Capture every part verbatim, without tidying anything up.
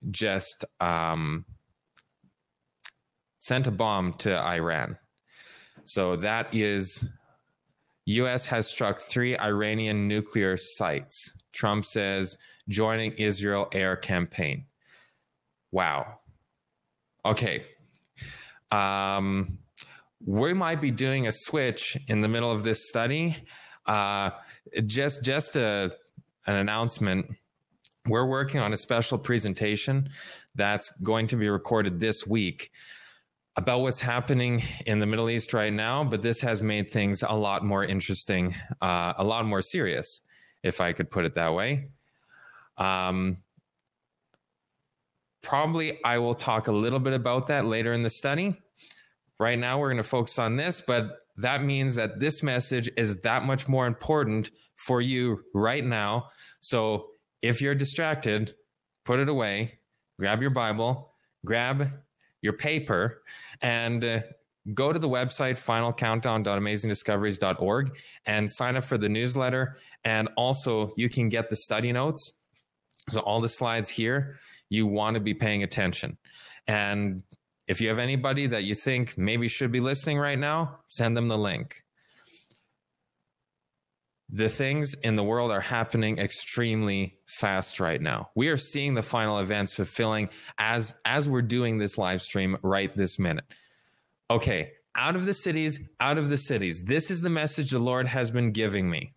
just um, sent a bomb to Iran. So that is, U S has struck three Iranian nuclear sites. Trump says, joining Israel air campaign. Wow. Okay. Um, we might be doing a switch in the middle of this study. Uh, just just a, an announcement. We're working on a special presentation that's going to be recorded this week about what's happening in the Middle East right now, but this has made things a lot more interesting, uh, a lot more serious, if I could put it that way. Um, probably I will talk a little bit about that later in the study. Right now, we're going to focus on this, but that means that this message is that much more important for you right now. So if you're distracted, put it away, grab your Bible, grab your paper, and uh, go to the website final countdown dot amazing discoveries dot org and sign up for the newsletter. And also you can get the study notes. So all the slides here, you want to be paying attention. And if you have anybody that you think maybe should be listening right now, send them the link. The things in the world are happening extremely fast right now. We are seeing the final events fulfilling as, as we're doing this live stream right this minute. Okay, out of the cities, out of the cities. This is the message the Lord has been giving me.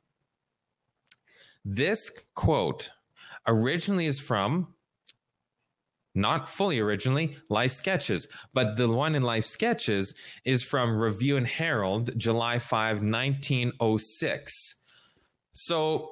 This quote originally is from, not fully originally, Life Sketches, but the one in Life Sketches is from Review and Herald, July fifth, nineteen oh six. So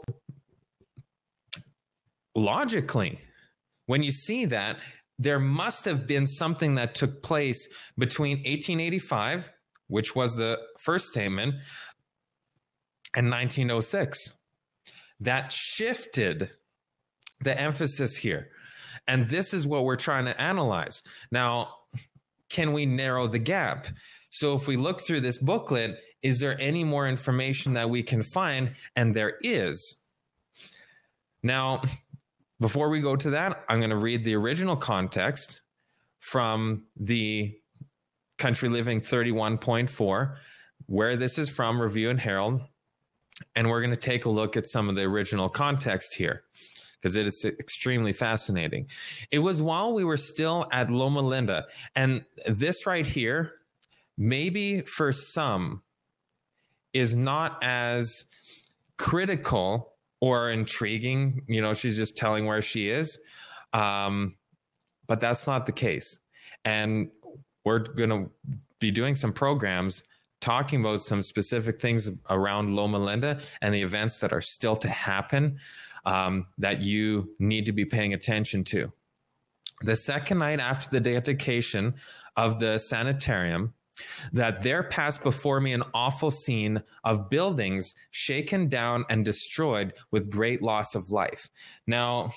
logically, when you see that, there must have been something that took place between eighteen eighty-five, which was the first statement, and nineteen oh six that shifted the emphasis here. And this is what we're trying to analyze. Now, can we narrow the gap? So if we look through this booklet, is there any more information that we can find? And there is. Now, before we go to that, I'm going to read the original context from the Country Living thirty-one point four, where this is from, Review and Herald. And we're going to take a look at some of the original context here, because it is extremely fascinating. It was while we were still at Loma Linda, and this right here, maybe for some, is not as critical or intriguing. You know, she's just telling where she is, um, but that's not the case. And we're going to be doing some programs talking about some specific things around Loma Linda and the events that are still to happen, Um, that you need to be paying attention to. The second night after the dedication of the sanitarium, that there passed before me an awful scene of buildings shaken down and destroyed with great loss of life. Now,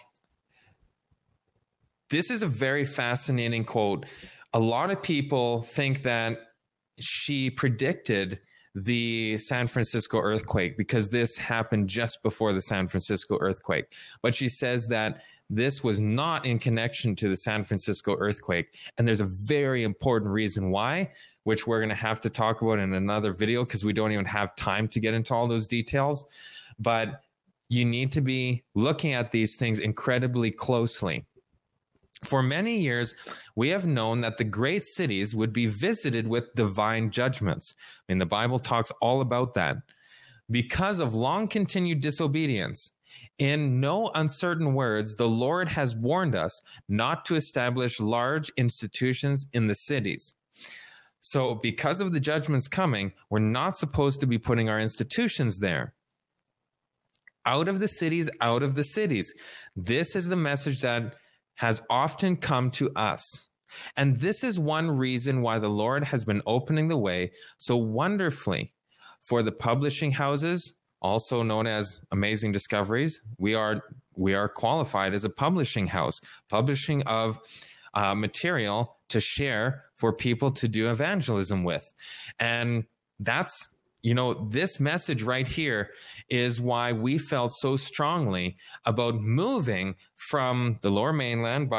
this is a very fascinating quote. A lot of people think that she predicted the San Francisco earthquake because this happened just before the San Francisco earthquake. But she says that this was not in connection to the San Francisco earthquake. And there's a very important reason why, which we're going to have to talk about in another video because we don't even have time to get into all those details. But you need to be looking at these things incredibly closely. For many years, we have known that the great cities would be visited with divine judgments. I mean, the Bible talks all about that. Because of long continued disobedience, in no uncertain words, the Lord has warned us not to establish large institutions in the cities. So because of the judgments coming, we're not supposed to be putting our institutions there. Out of the cities, out of the cities. This is the message that has often come to us. And this is one reason why the Lord has been opening the way so wonderfully for the publishing houses, also known as Amazing Discoveries. We are, we are qualified as a publishing house, publishing of uh, material to share for people to do evangelism with. And that's, you know, this message right here is why we felt so strongly about moving from the Lower Mainland by